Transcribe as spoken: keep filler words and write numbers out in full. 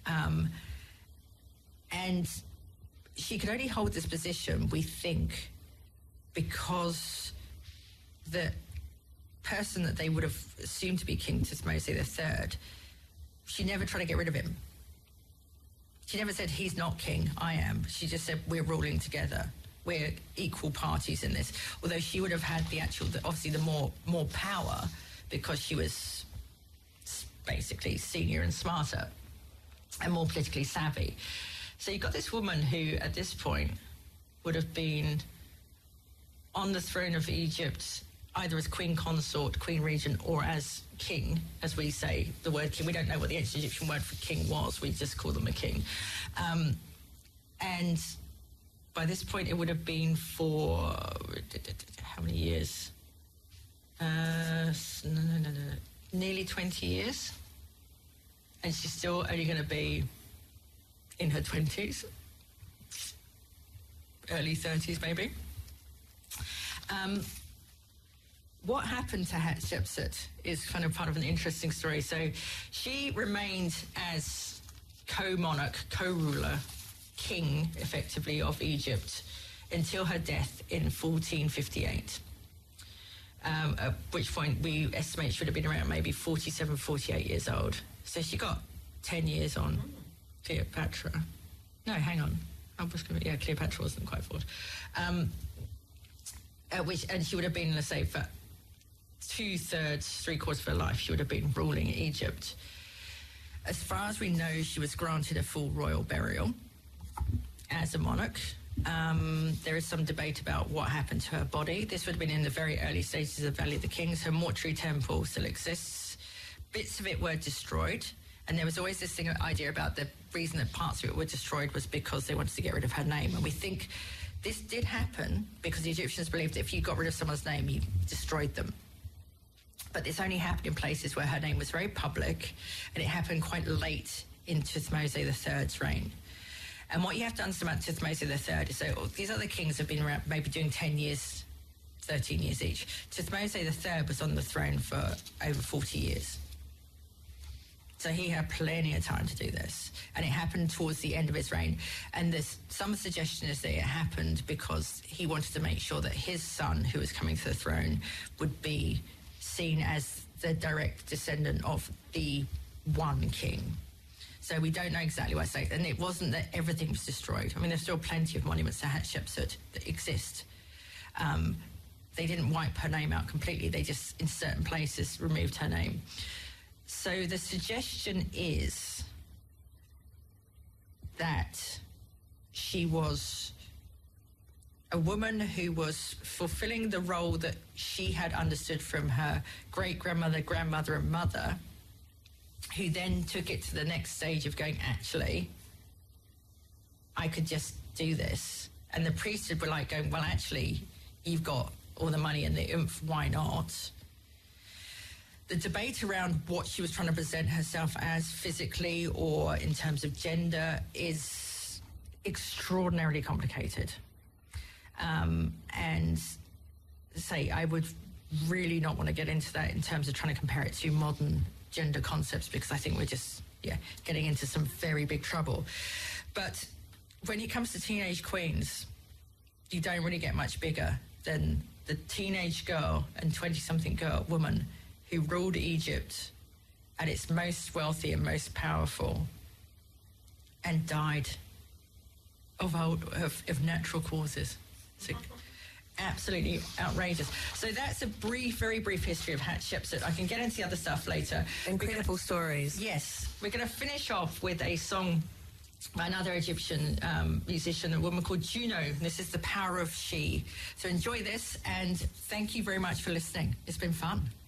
Um, and she could only hold this position, we think, because the person that they would have assumed to be King Thutmose the Third, she never tried to get rid of him. She never said, he's not king, I am. She just said, we're ruling together. We're equal parties in this. Although she would have had the actual, obviously the more, more power, because she was basically senior and smarter and more politically savvy. So you've got this woman who, at this point, would have been on the throne of Egypt, either as queen consort, queen regent, or as king, as we say the word king. We don't know what the ancient Egyptian word for king was. We just call them a king. Um, and by this point, it would have been for, how many years? Uh, no, no, no, no, nearly twenty years. And she's still only going to be in her twenties, early thirties maybe. Um, what happened to Hatshepsut is kind of part of an interesting story. So she remained as co-monarch, co-ruler, king, effectively, of Egypt until her death in fourteen fifty-eight. Um, at which point we estimate she would have been around maybe forty-seven, forty-eight years old. So she got ten years on Cleopatra. No, hang on. I was gonna, yeah, Cleopatra wasn't quite forward. Um, at which, and she would have been, let's say, for two-thirds, three-quarters of her life, she would have been ruling Egypt. As far as we know, she was granted a full royal burial as a monarch. Um, there is some debate about what happened to her body. This would have been in the very early stages of Valley of the Kings. Her mortuary temple still exists. Bits of it were destroyed, and there was always this thing, idea about the reason that parts of it were destroyed was because they wanted to get rid of her name. And we think this did happen because the Egyptians believed that if you got rid of someone's name, you destroyed them. But this only happened in places where her name was very public, and it happened quite late in Thutmose the Third's reign. And what you have to understand about Thutmose the Third is that these other kings have been around maybe doing ten years, thirteen years each. Thutmose the Third was on the throne for over forty years. So he had plenty of time to do this. And it happened towards the end of his reign. And there's some suggestion is that it happened because he wanted to make sure that his son, who was coming to the throne, would be seen as the direct descendant of the one king. So we don't know exactly what it's like. And it wasn't that everything was destroyed. I mean, there's still plenty of monuments to Hatshepsut that exist. Um, they didn't wipe her name out completely. They just, in certain places, removed her name. So the suggestion is that she was a woman who was fulfilling the role that she had understood from her great-grandmother, grandmother, and mother, who then took it to the next stage of going, actually, I could just do this. And the priesthood were like going, well, actually, you've got all the money and the oomph, why not? The debate around what she was trying to present herself as physically or in terms of gender is extraordinarily complicated. Um, and say, I would really not want to get into that in terms of trying to compare it to modern gender concepts, because I think we're just, yeah, getting into some very big trouble. But when it comes to teenage queens, you don't really get much bigger than the teenage girl and twenty-something girl woman who ruled Egypt at its most wealthy and most powerful and died of, of, of natural causes. So absolutely outrageous. So that's a brief, very brief history of Hatshepsut. I can get into the other stuff later. Incredible gonna, stories. Yes. We're going to finish off with a song by another Egyptian um, musician, a woman called Juno. This is The Power of She. So enjoy this, and thank you very much for listening. It's been fun.